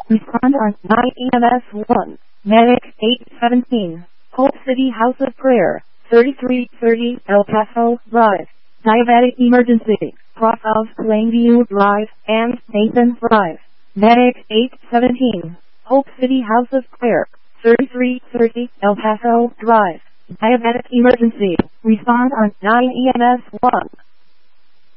Respond on 9 EMS 1. Medic 817. Hope City House of Prayer, 3330 El Paso Drive. Diabetic emergency, cross of Plainview Drive and Nathan Drive. Medic 817. Hope City House of Prayer, 3330 El Paso Drive. Diabetic emergency. Respond on 9 EMS 1.